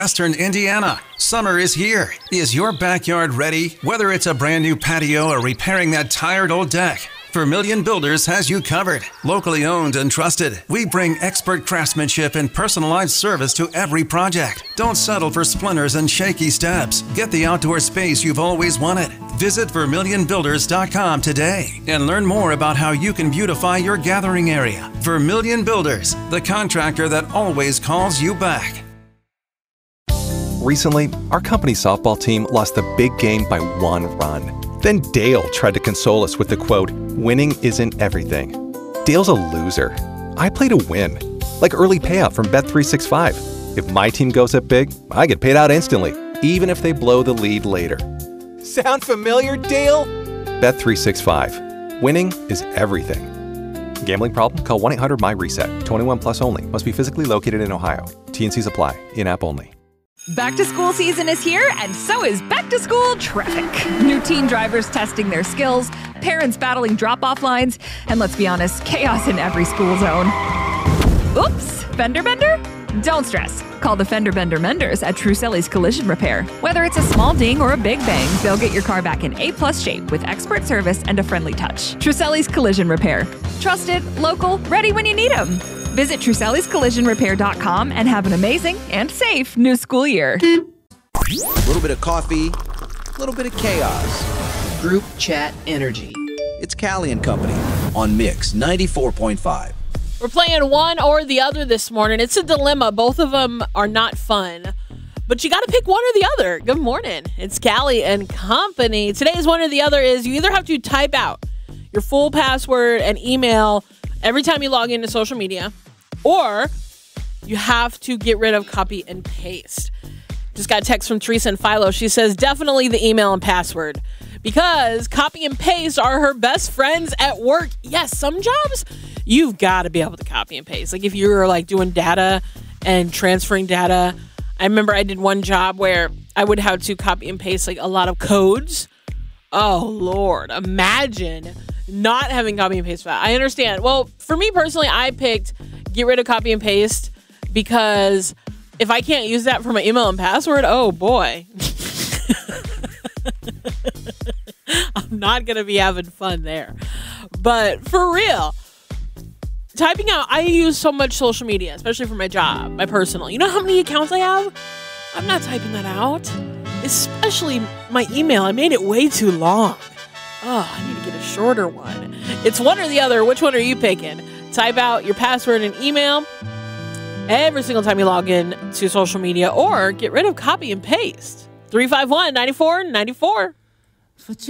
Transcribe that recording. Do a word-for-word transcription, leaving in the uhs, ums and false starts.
Western Indiana. Summer is here. Is your backyard ready? Whether it's a brand new patio or repairing that tired old deck, Vermilion Builders has you covered. Locally owned and trusted, we bring expert craftsmanship and personalized service to every project. Don't settle for splinters and shaky steps. Get the outdoor space you've always wanted. Visit vermilion builders dot com today and learn more about how you can beautify your gathering area. Vermilion Builders, the contractor that always calls you back. Recently, our company softball team lost the big game by one run. Then Dale tried to console us with the quote, "Winning isn't everything." Dale's a loser. I play to win. Like early payout from Bet three sixty-five. If my team goes up big, I get paid out instantly, even if they blow the lead later. Sound familiar, Dale? Bet three sixty-five. Winning is everything. Gambling problem? Call one eight hundred M Y reset. twenty-one plus only. Must be physically located in Ohio. T N Cs apply. In-app only. Back to school season is here, and so is back to school traffic. New teen drivers testing their skills, parents battling drop-off lines, and let's be honest, chaos in every school zone. Oops, fender bender? Don't stress. Call the Fender Bender Menders at Truselli's Collision Repair. Whether it's a small ding or a big bang, they'll get your car back in A-plus shape with expert service and a friendly touch. Truselli's Collision Repair. Trusted, local, ready when you need them. Visit Trusellis Collision Repair dot com and have an amazing and safe new school year. A little bit of coffee, a little bit of chaos. Group chat energy. It's Callie and Company on Mix ninety-four point five. We're playing one or the other this morning. It's a dilemma. Both of them are not fun, but you got to pick one or the other. Good morning. It's Callie and Company. Today's one or the other is you either have to type out your full password and email every time you log into social media, or you have to get rid of copy and paste. Just got a text from Teresa and Philo. She says, definitely the email and password, because copy and paste are her best friends at work. Yes, some jobs, you've got to be able to copy and paste. Like if you're like doing data and transferring data. I remember I did one job where I would have to copy and paste like a lot of codes. Oh, Lord, imagine not having copy and paste. I understand. Well, for me personally, I picked get rid of copy and paste because if I can't use that for my email and password, oh boy. I'm not going to be having fun there. But for real, typing out, I use so much social media, especially for my job, my personal. You know how many accounts I have? I'm not typing that out. Especially my email. I made it way too long. Oh, I need to get a shorter one. It's one or the other. Which one are you picking? Type out your password and email every single time you log in to social media, or get rid of copy and paste. three five one, nine four nine four.